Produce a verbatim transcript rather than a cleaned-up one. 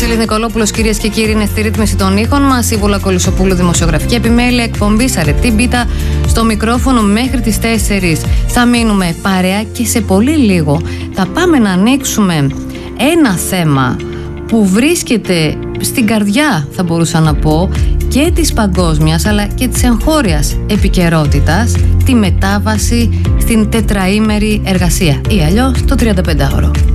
Βασίλης Νικολόπουλος, κυρίες και κύριοι, είναι στη ρύθμιση των ήχων μας. Η Βούλα Κολυσοπούλου, δημοσιογραφική επιμέλεια εκπομπής Αρετή Μπίτα στο μικρόφωνο μέχρι τις τέσσερις. Θα μείνουμε παρέα και σε πολύ λίγο θα πάμε να ανοίξουμε ένα θέμα που βρίσκεται στην καρδιά, θα μπορούσα να πω, και της παγκόσμιας αλλά και της εγχώριας επικαιρότητας, τη μετάβαση στην τετραήμερη εργασία ή αλλιώς το τριανταπεντάωρο.